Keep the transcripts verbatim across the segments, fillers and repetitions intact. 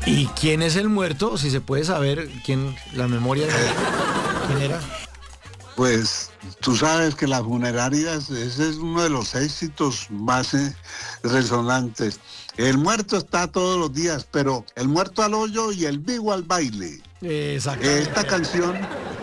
¿Y quién es el muerto? Si se puede saber quién, la memoria de quién era. Pues tú sabes que las funerarias, ese es uno de los éxitos más eh, resonantes. El muerto está todos los días, pero el muerto al hoyo y el vivo al baile. Exactamente. Esta canción,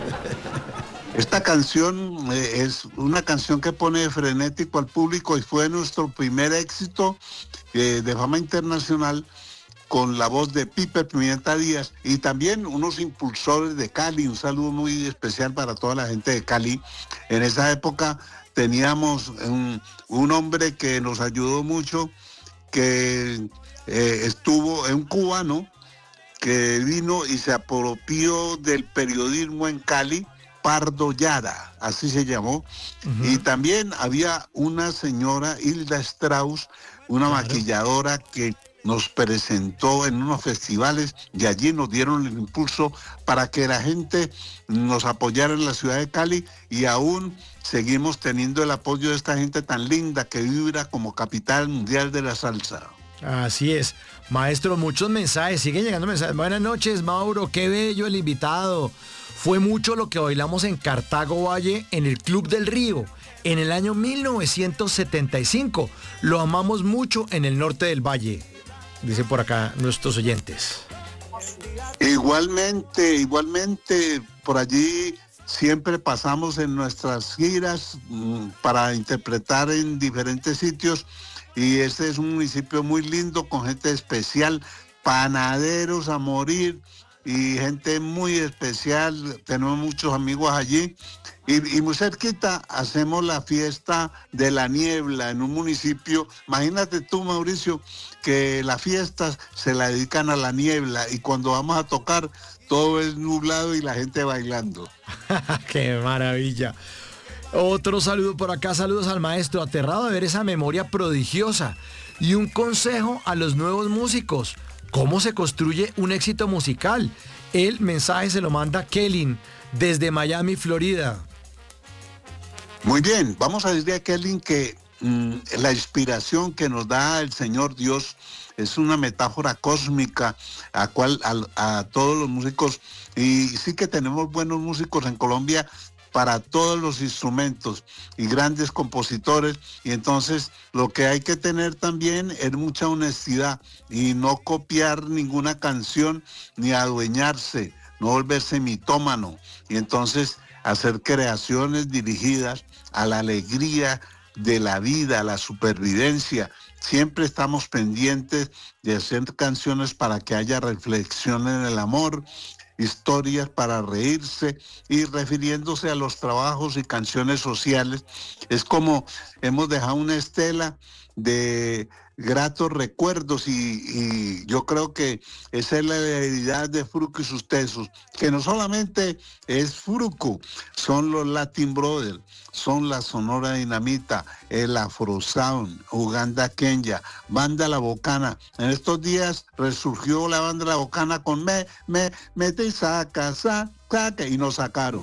esta canción eh, es una canción que pone frenético al público y fue nuestro primer éxito eh, de fama internacional, con la voz de Pipe Pimienta Díaz y también unos impulsores de Cali. Un saludo muy especial para toda la gente de Cali. En esa época teníamos un, un hombre que nos ayudó mucho, que eh, estuvo, un cubano que vino y se apropió del periodismo en Cali, Pardo Yara, así se llamó. Uh-huh. Y también había una señora, Hilda Strauss, una claro. maquilladora que nos presentó en unos festivales y allí nos dieron el impulso para que la gente nos apoyara en la ciudad de Cali, y aún seguimos teniendo el apoyo de esta gente tan linda que vibra como capital mundial de la salsa. Así es, maestro, muchos mensajes, siguen llegando mensajes. Buenas noches, Mauro, qué bello el invitado. Fue mucho lo que bailamos en Cartago Valle en el Club del Río en el año mil novecientos setenta y cinco. Lo amamos mucho en el norte del Valle, dice por acá nuestros oyentes. Igualmente, igualmente, por allí siempre pasamos en nuestras giras mmm, para interpretar en diferentes sitios, y este es un municipio muy lindo con gente especial, panaderos a morir y gente muy especial. Tenemos muchos amigos allí. Y, y muy cerquita hacemos la fiesta de la niebla en un municipio. Imagínate tú, Mauricio, que las fiestas se la dedican a la niebla y cuando vamos a tocar todo es nublado y la gente bailando. ¡Qué maravilla! Otro saludo por acá, saludos al maestro, aterrado de ver esa memoria prodigiosa. Y un consejo a los nuevos músicos: ¿cómo se construye un éxito musical? El mensaje se lo manda Kelly desde Miami, Florida. Muy bien, vamos a decirle a Kelly que mmm, la inspiración que nos da el Señor Dios es una metáfora cósmica a cual a, a todos los músicos, y sí que tenemos buenos músicos en Colombia para todos los instrumentos y grandes compositores, y entonces lo que hay que tener también es mucha honestidad y no copiar ninguna canción ni adueñarse, no volverse mitómano, y entonces hacer creaciones dirigidas a la alegría de la vida, a la supervivencia. Siempre estamos pendientes de hacer canciones para que haya reflexión en el amor, historias para reírse y refiriéndose a los trabajos y canciones sociales. Es como hemos dejado una estela de gratos recuerdos y, y yo creo que esa es la heredad de Fruco y sus tesos, que no solamente es Fruco, son los Latin Brothers, son la Sonora Dinamita, el Afro Sound, Uganda Kenya, Banda La Bocana. En estos días resurgió la Banda La Bocana con me, me, mete y saca, saca, saca, y nos sacaron.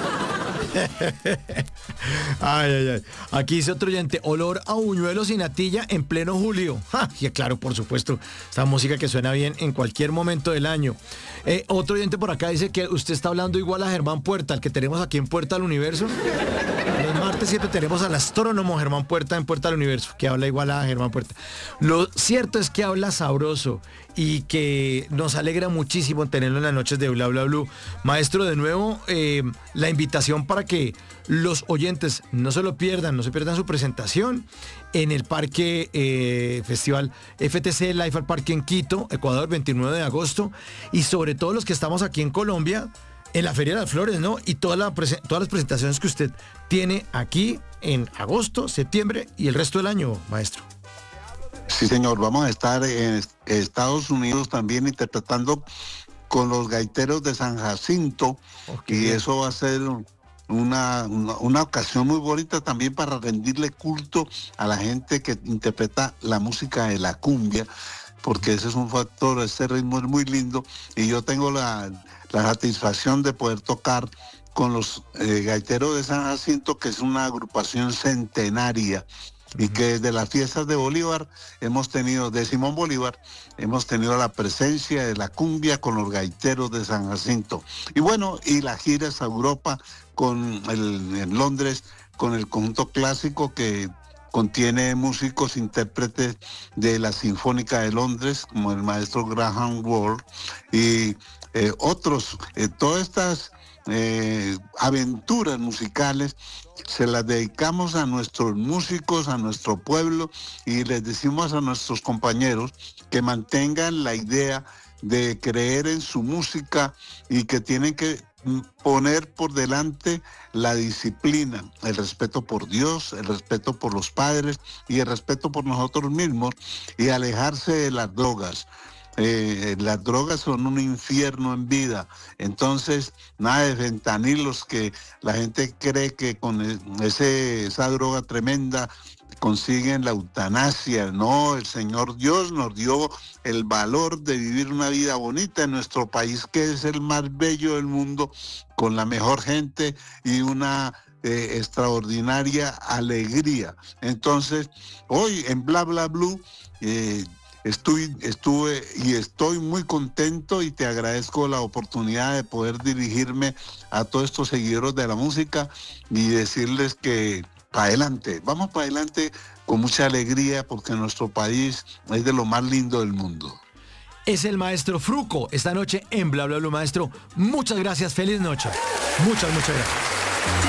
Ay, ay, ay. Aquí dice otro oyente: olor a buñuelos y natilla en pleno julio. ¡Ja! Y claro, por supuesto, esta música que suena bien en cualquier momento del año. Eh, otro oyente por acá dice que usted está hablando igual a Germán Puerta, el que tenemos aquí en Puerta al Universo. Los martes siempre tenemos al astrónomo Germán Puerta en Puerta al Universo, que habla igual a Germán Puerta. Lo cierto es que habla sabroso y que nos alegra muchísimo tenerlo en las noches de Bla Bla Blue. Maestro, de nuevo, eh, la invitación para que los oyentes no se lo pierdan, no se pierdan su presentación en el Parque eh, Festival F T C Life al Parque en Quito, Ecuador, veintinueve de agosto, y sobre todo los que estamos aquí en Colombia, en la Feria de las Flores, ¿no? Y toda la prese- todas las presentaciones que usted tiene aquí en agosto, septiembre y el resto del año, maestro. Sí, señor, vamos a estar en Estados Unidos también interpretando con los gaiteros de San Jacinto, okay, y eso va a ser una, una, una ocasión muy bonita también para rendirle culto a la gente que interpreta la música de la cumbia, porque ese es un factor, ese ritmo es muy lindo, y yo tengo la, la satisfacción de poder tocar con los eh, gaiteros de San Jacinto, que es una agrupación centenaria y que desde las fiestas de Bolívar hemos tenido, de Simón Bolívar, hemos tenido la presencia de la cumbia con los gaiteros de San Jacinto. Y bueno, y la gira a Europa con el, en Londres, con el conjunto clásico que contiene músicos intérpretes de la Sinfónica de Londres, como el maestro Graham Ward, y eh, otros, eh, todas estas eh, aventuras musicales se las dedicamos a nuestros músicos, a nuestro pueblo, y les decimos a nuestros compañeros que mantengan la idea de creer en su música y que tienen que poner por delante la disciplina, el respeto por Dios, el respeto por los padres y el respeto por nosotros mismos, y alejarse de las drogas. Eh, las drogas son un infierno en vida, entonces nada de fentanilos, que la gente cree que con ese, esa droga tremenda consiguen la eutanasia. No, el Señor Dios nos dio el valor de vivir una vida bonita en nuestro país, que es el más bello del mundo, con la mejor gente y una eh, extraordinaria alegría. Entonces, hoy en Bla Bla Blue, eh, Estuve, estuve y estoy muy contento, y te agradezco la oportunidad de poder dirigirme a todos estos seguidores de la música y decirles que para adelante, vamos para adelante con mucha alegría, porque nuestro país es de lo más lindo del mundo. Es el maestro Fruco esta noche en Bla Bla Blue. Maestro, muchas gracias, feliz noche. Muchas, muchas gracias.